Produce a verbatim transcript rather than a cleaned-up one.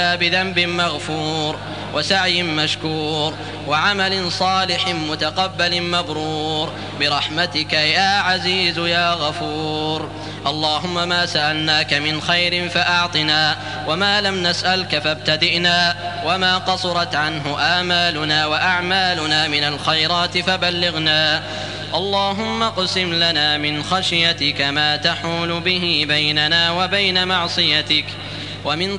بذنب مغفور وسعي مشكور وعمل صالح متقبل مبرور برحمتك يا عزيز يا غفور. اللهم ما سألناك من خير فأعطنا، وما لم نسألك فابتدئنا، وما قصرت عنه آمالنا وأعمالنا من الخيرات فبلغنا. اللهم اقسم لنا من خشيتك ما تحول به بيننا وبين معصيتك، ومن